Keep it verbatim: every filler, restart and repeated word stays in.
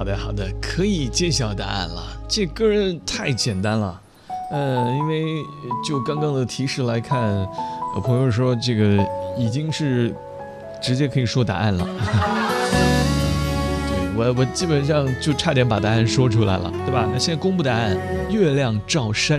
好的好的，可以揭晓答案了。这歌太简单了，呃，因为就刚刚的提示来看，呃，朋友说这个已经是直接可以说答案了。对，我我基本上就差点把答案说出来了，对吧？那现在公布答案，月亮照山